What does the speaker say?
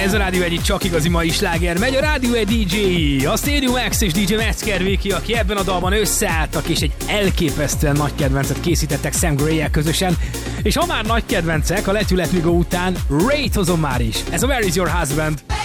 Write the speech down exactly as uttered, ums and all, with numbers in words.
Ez a Rádió egy csak igazi mai sláger. Megy a Rádió egy dé dzsé, a Stadium X és dé dzsé Metzger Viki, aki ebben a dalban összeálltak, és egy elképesztően nagy kedvencet készítettek Sam Gray-jel közösen. És ha már nagy kedvencek, a Let You Let Me Go után Ray-t hozom már is. Ez a Where Is Your Husband?